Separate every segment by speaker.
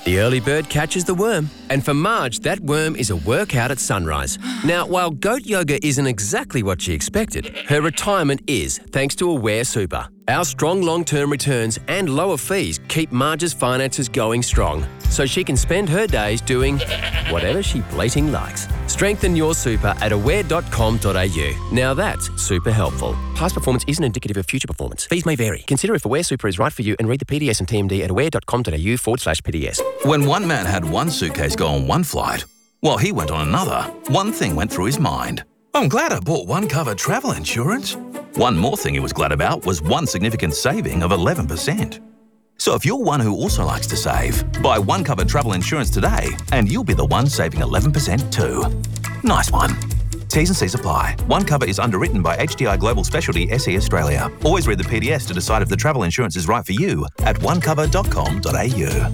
Speaker 1: The early bird catches the worm. And for Marge, that worm is a workout at sunrise. Now, while goat yoga isn't exactly what she expected, her retirement is, thanks to Aware Super. Our strong long-term returns and lower fees keep Marge's finances going strong, so she can spend her days doing whatever she bleating likes. Strengthen your super at aware.com.au. Now that's super helpful. Past performance isn't indicative of future performance. Fees may vary. Consider if Aware Super is right for you and read the PDS and TMD at aware.com.au/PDS.
Speaker 2: When one man had one suitcase go on one flight, while he went on another, one thing went through his mind. I'm glad I bought one cover travel insurance. One more thing he was glad about was one significant saving of 11%. So if you're one who also likes to save, buy one cover travel insurance today and you'll be the one saving 11% too. Nice one. T's and C's apply. One cover is underwritten by HDI Global Specialty SE Australia. Always read the PDS to decide if the travel insurance is right for you at onecover.com.au.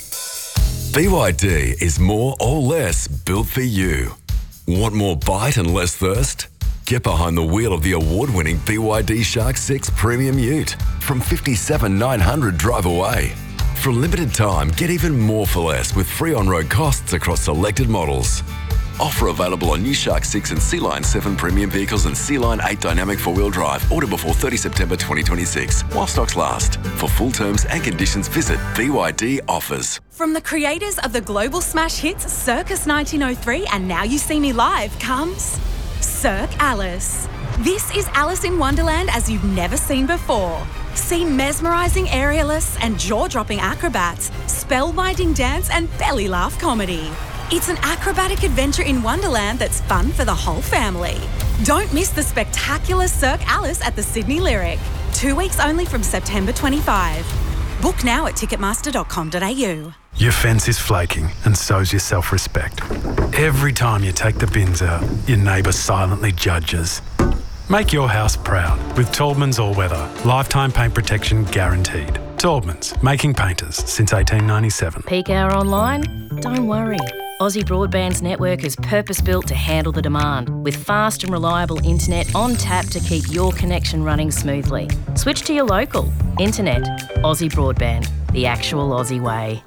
Speaker 3: BYD is more or less built for you. Want more bite and less thirst? Get behind the wheel of the award-winning BYD Shark 6 Premium Ute from $57,900 drive away. For a limited time, get even more for less with free on-road costs across selected models. Offer available on new Shark 6 and Sea Line 7 premium vehicles and Sea Line 8 dynamic four-wheel drive. Order before 30 September 2026 while stocks last. For full terms and conditions, visit BYD Offers.
Speaker 4: From the creators of the global smash hits Circus 1903 and Now You See Me Live comes Cirque Alice. This is Alice in Wonderland as you've never seen before. See mesmerising aerialists and jaw-dropping acrobats, spellbinding dance and belly laugh comedy. It's an acrobatic adventure in Wonderland that's fun for the whole family. Don't miss the spectacular Cirque Alice at the Sydney Lyric. 2 weeks only from September 25. Book now at ticketmaster.com.au.
Speaker 5: Your fence is flaking and so's your self-respect. Every time you take the bins out, your neighbour silently judges. Make your house proud with Taubman's All-Weather. Lifetime paint protection guaranteed. Taubman's, making painters since 1897.
Speaker 6: Peak hour online? Don't worry. Aussie Broadband's network is purpose-built to handle the demand, with fast and reliable internet on tap to keep your connection running smoothly. Switch to your local. Internet. Aussie Broadband. The actual Aussie way.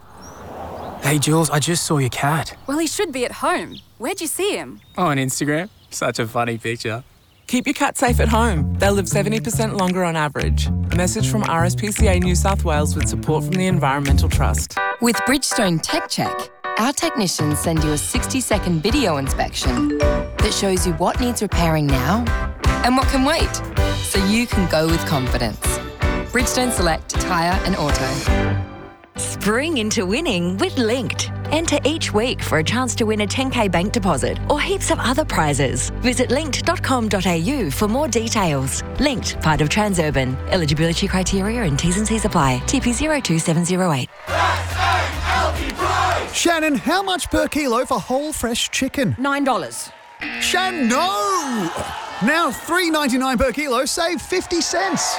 Speaker 7: Hey Jules, I just saw your cat.
Speaker 8: Well, he should be at home. Where'd you see him?
Speaker 7: Oh, on Instagram. Such a funny picture. Keep your cat safe at home. They'll live 70% longer on average. A message from RSPCA New South Wales with support from the Environmental Trust.
Speaker 9: With Bridgestone Tech Check, our technicians send you a 60-second video inspection that shows you what needs repairing now and what can wait, so you can go with confidence. Bridgestone Select Tyre and Auto.
Speaker 10: Spring into winning with Linked. Enter each week for a chance to win a 10K bank deposit or heaps of other prizes. Visit linked.com.au for more details. Linked, part of Transurban. Eligibility criteria and T's and C's apply. TP 02708.
Speaker 11: Shannon, how much per kilo for whole fresh chicken?
Speaker 12: $9.
Speaker 11: Shannon, no! Now $3.99 per kilo, save 50 cents.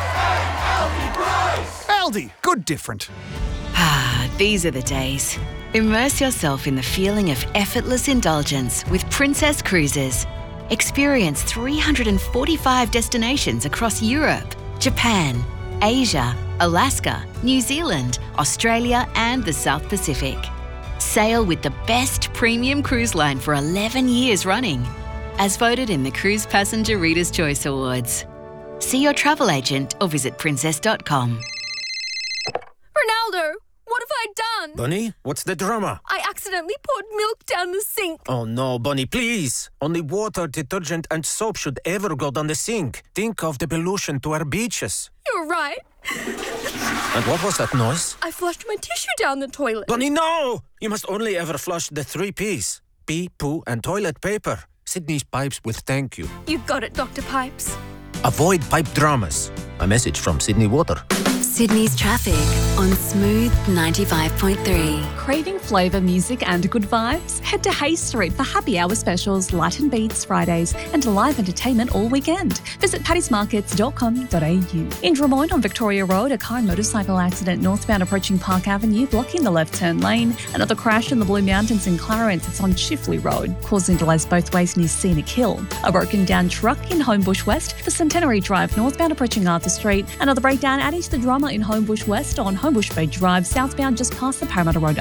Speaker 11: Aldi, good different.
Speaker 13: Ah, these are the days. Immerse yourself in the feeling of effortless indulgence with Princess Cruises. Experience 345 destinations across Europe, Japan, Asia, Alaska, New Zealand, Australia and the South Pacific. Sail with the best premium cruise line for 11 years running, as voted in the Cruise Passenger Reader's Choice Awards. See your travel agent or visit princess.com.
Speaker 8: Ronaldo, what have I done?
Speaker 14: Bunny, what's the drama?
Speaker 8: I accidentally poured milk down the sink.
Speaker 14: Oh no, Bunny, please. Only water, detergent and soap should ever go down the sink. Think of the pollution to our beaches.
Speaker 8: You're right.
Speaker 14: And what was that noise?
Speaker 8: I flushed my tissue down the toilet.
Speaker 14: Bunny, no! You must only ever flush the 3 Ps. Pee, poo and toilet paper. Sydney's Pipes will thank you.
Speaker 8: You got it, Dr. Pipes.
Speaker 14: Avoid pipe dramas. A message from Sydney Water.
Speaker 15: Sydney's traffic on Smooth 95.3.
Speaker 16: Craving flavour, music and good vibes? Head to Hayes Street for happy hour specials, Light and Beats Fridays and live entertainment all weekend. Visit pattysmarkets.com.au. In Drummoyne on Victoria Road, a car and motorcycle accident northbound approaching Park Avenue, blocking the left turn lane. Another crash in the Blue Mountains in Clarence. It's on Chifley Road, causing delays both ways near Scenic Hill. A broken down truck in Homebush West for Centenary Drive, northbound approaching Arthur Street. Another breakdown adding to the drama in Homebush West on Homebush Bay Drive, southbound just past the Parramatta Road